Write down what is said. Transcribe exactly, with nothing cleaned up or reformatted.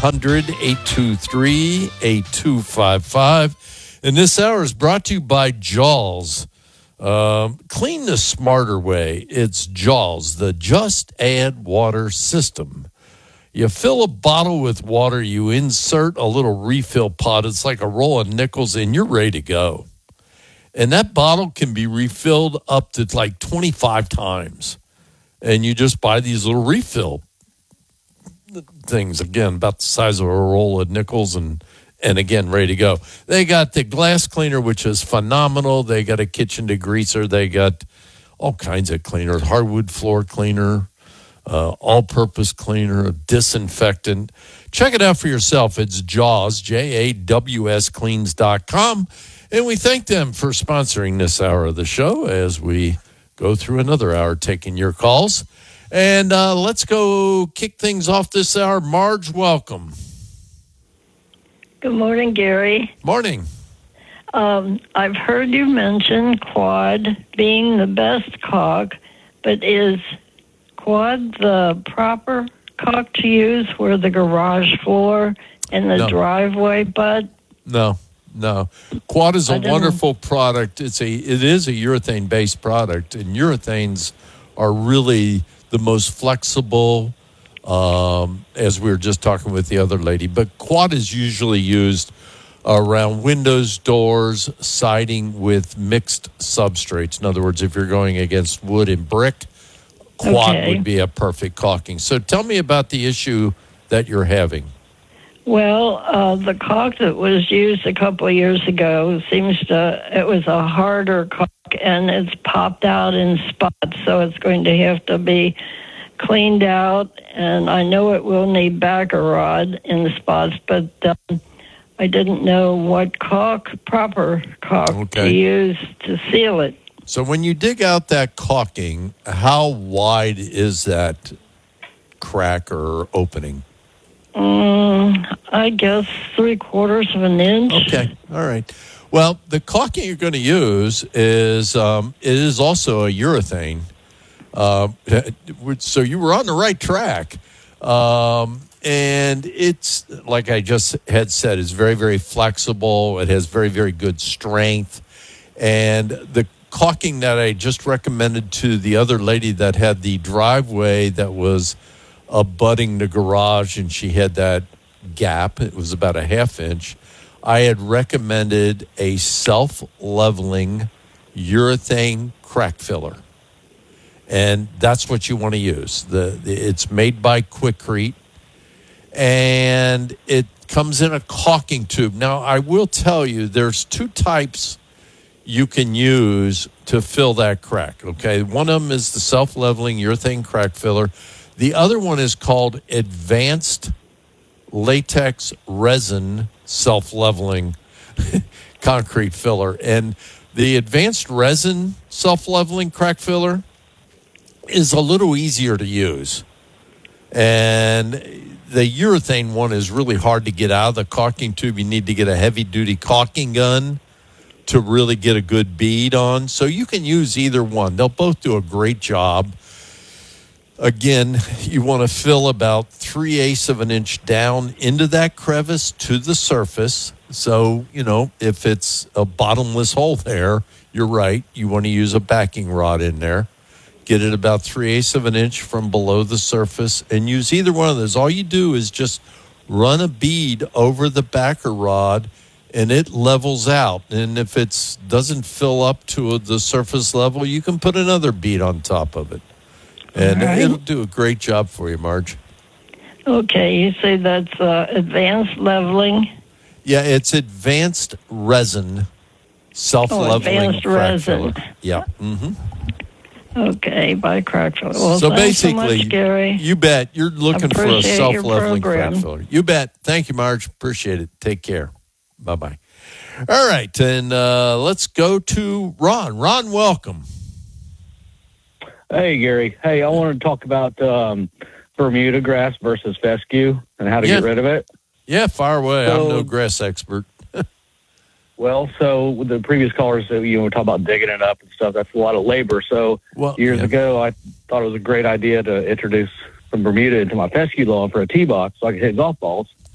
hundred, eight two three, eight two five five. And this hour is brought to you by Jaws. Um, clean the smarter way. It's Jaws, the Just Add Water system. You fill a bottle with water, you insert a little refill pod. It's like a roll of nickels, and you're ready to go. And that bottle can be refilled up to like twenty-five times. And you just buy these little refill things, again, about the size of a roll of nickels, and, and again, ready to go. They got the glass cleaner, which is phenomenal. They got a kitchen degreaser. They got all kinds of cleaners, hardwood floor cleaner, uh, all-purpose cleaner, disinfectant. Check it out for yourself. It's Jaws, J A W S cleans dot com. And we thank them for sponsoring this hour of the show as we go through another hour taking your calls. And uh, let's go kick things off this hour. Marge, welcome. Good morning, Gary. Morning. Um, I've heard you mention Quad being the best caulk, but is Quad the proper caulk to use for the garage floor and the No. driveway butt? No. No, Quad is a I didn't- wonderful product. It's a it is a urethane based product, and urethanes are really the most flexible. Um, as we were just talking with the other lady, but Quad is usually used around windows, doors, siding with mixed substrates. In other words, if you're going against wood and brick, Quad Okay. would be a perfect caulking. So tell me about the issue that you're having. Well, uh, the caulk that was used a couple of years ago seems to, it was a harder caulk, and it's popped out in spots, so it's going to have to be cleaned out, and I know it will need backer rod in the spots, but um, I didn't know what caulk, proper caulk Okay. to use to seal it. So when you dig out that caulking, how wide is that crack or opening? Mm, I guess three quarters of an inch. Okay, all right. Well, the caulking you're going to use is um, it is also a urethane. Uh, so you were on the right track. Um, and it's, like I just had said, it's very, very flexible. It has very, very good strength. And the caulking that I just recommended to the other lady that had the driveway that was abutting the garage, and she had that gap, it was about a half inch, I had recommended a self-leveling urethane crack filler. And that's what you want to use. The, the It's made by Quikrete, and it comes in a caulking tube. Now, I will tell you, there's two types you can use to fill that crack, okay? One of them is the self-leveling urethane crack filler. The other one is called advanced latex resin self-leveling concrete filler. And the advanced resin self-leveling crack filler is a little easier to use. And the urethane one is really hard to get out of the caulking tube. You need to get a heavy-duty caulking gun to really get a good bead on. So you can use either one. They'll both do a great job. Again, you want to fill about three-eighths of an inch down into that crevice to the surface. So, you know, if it's a bottomless hole there, you're right. You want to use a backing rod in there. Get it about three-eighths of an inch from below the surface and use either one of those. All you do is just run a bead over the backer rod, and it levels out. And if it doesn't fill up to the surface level, you can put another bead on top of it. And All right. it'll do a great job for you, Marge. Okay, you say that's uh, advanced leveling. Yeah, it's advanced resin, self-leveling Oh, advanced crack resin. filler. Yeah. Mm-hmm. Okay, by crack filler. Well, so thanks so basically, much, Gary. you bet you're looking for a Appreciate your self-leveling crack program. filler. You bet. Thank you, Marge. Appreciate it. Take care. Bye-bye. All right, and uh, let's go to Ron. Ron, welcome. Hey, Gary. Hey, I wanted to talk about um, Bermuda grass versus fescue and how to Yeah. get rid of it. Yeah, fire away. I'm So- no grass expert. Well, so with the previous callers, uh, you know, we talk about digging it up and stuff. That's a lot of labor. So Well, years yeah. ago, I thought it was a great idea to introduce some Bermuda into my fescue lawn for a tee box so I could hit golf balls.